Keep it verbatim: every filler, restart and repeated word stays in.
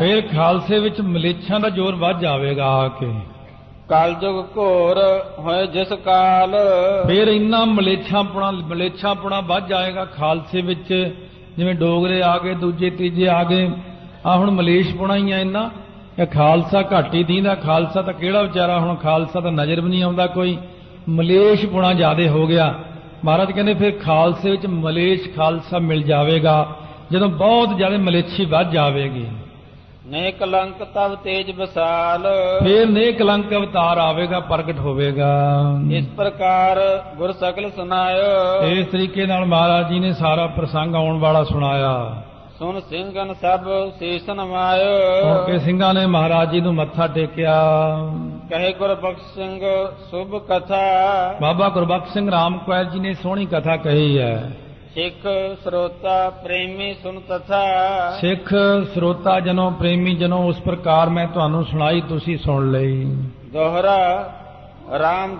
ਫਿਰ ਖਾਲਸੇ ਵਿੱਚ ਮਲੇਛਾਂ ਦਾ ਜ਼ੋਰ ਵੱਧ ਜਾਵੇਗਾ ਆ ਕੇ। ਕਲਯੁਗ ਘੋਰ ਹੋਏ ਜਿਸ ਕਾਲ, ਫਿਰ ਇੰਨਾ ਮਲੇਛਾਪੁਣਾ ਮਲੇਛਾਪੁਣਾ ਵੱਧ ਜਾਏਗਾ ਖਾਲਸੇ ਵਿੱਚ। ਜਿਵੇਂ ਡੋਗਰੇ ਆ ਗਏ, ਦੂਜੇ ਤੀਜੇ ਆ ਗਏ, ਆ ਹੁਣ ਮਲੇਸ਼ਪੁਣਾ ਹੀ ਆ ਇੰਨਾ। ਇਹ ਖਾਲਸਾ ਘੱਟ ਹੀ ਦੀਂਦਾ। ਖਾਲਸਾ ਤਾਂ ਕਿਹੜਾ ਵਿਚਾਰਾ, ਹੁਣ ਖਾਲਸਾ ਤਾਂ ਨਜ਼ਰ ਵੀ ਨਹੀਂ ਆਉਂਦਾ ਕੋਈ, ਮਲੇਸ਼ਪੁਣਾ ਜ਼ਿਆਦੇ ਹੋ ਗਿਆ। ਮਹਾਰਾਜ ਕਹਿੰਦੇ ਫਿਰ ਖਾਲਸੇ ਵਿੱਚ ਮਲੇਸ਼ ਖਾਲਸਾ ਮਿਲ ਜਾਵੇਗਾ ਜਦੋਂ ਬਹੁਤ ਜ਼ਿਆਦਾ ਮਲੇਛੀ ਵੱਧ ਜਾਵੇਗੀ। ਨੇ ਕਲੰਕ ਤਬ ਤੇਜ ਵਿਸਾਲ, ਫਿਰ ਨੇ ਕਲੰਕ ਅਵਤਾਰ ਆਵੇਗਾ, ਪ੍ਰਗਟ ਹੋਵੇਗਾ। ਇਸ ਪ੍ਰਕਾਰ ਗੁਰ ਸਕਲ ਸੁਨਾਇਓ, ਇਸ ਤਰੀਕੇ ਨਾਲ ਮਹਾਰਾਜ ਜੀ ਨੇ ਸਾਰਾ ਪ੍ਰਸੰਗ ਆਉਣ ਵਾਲਾ ਸੁਣਾਇਆ। ਸੁਨ ਸਿੰਘਨ ਸਭ ਸੀਸ ਨਵਾਇਓ, ਸੁਣ ਕੇ ਸਿੰਘਾਂ ਨੇ ਮਹਾਰਾਜ ਜੀ ਨੂੰ ਮੱਥਾ ਟੇਕਿਆ। ਕਹੇ ਗੁਰਬਖਸ਼ ਸਿੰਘ ਸੁਭ ਕਥਾ, ਬਾਬਾ ਗੁਰਬਖਸ਼ ਸਿੰਘ ਰਾਮਕੁਆਰ ਜੀ ਨੇ ਸੋਹਣੀ ਕਥਾ ਕਹੀ ਹੈ। ਸਿੱਖ ਸਰੋਤਾ ਪ੍ਰੇਮੀ ਸੁਨ ਤਥਾ, ਸਿੱਖ ਸਰੋਤਾ ਜਨੋ ਪ੍ਰੇਮੀ ਜਨੋ ਉਸ ਪ੍ਰਕਾਰ ਮੈਂ ਤੁਹਾਨੂੰ ਸੁਣਾਈ, ਤੁਸੀਂ ਸੁਣ ਲਈ। ਦੋਹਰਾ ਰਾਮ